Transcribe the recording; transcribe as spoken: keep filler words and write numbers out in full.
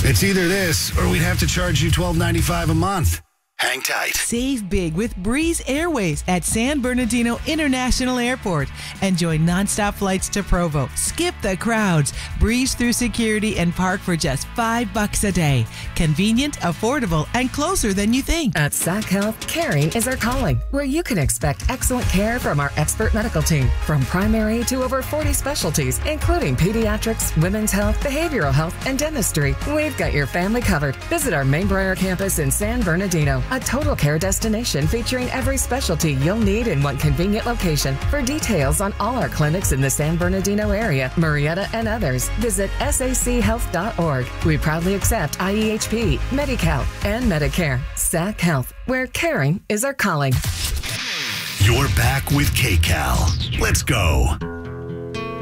It's either this or we'd have to charge you twelve ninety-five a month. Hang tight. Save big with Breeze Airways at San Bernardino International Airport. Enjoy nonstop flights to Provo. Skip the crowds. Breeze through security and park for just five bucks a day. Convenient, affordable, and closer than you think. At S A C Health, caring is our calling, where you can expect excellent care from our expert medical team. From primary to over forty specialties, including pediatrics, women's health, behavioral health, and dentistry. We've got your family covered. Visit our Main Briar campus in San Bernardino, a total care destination featuring every specialty you'll need in one convenient location. For details on all our clinics in the San Bernardino area, Murrieta, and others, visit S A C health dot org. We proudly accept I E H P, Medi-Cal, and Medicare. S A C Health, where caring is our calling. You're back with K-Cal. Let's go.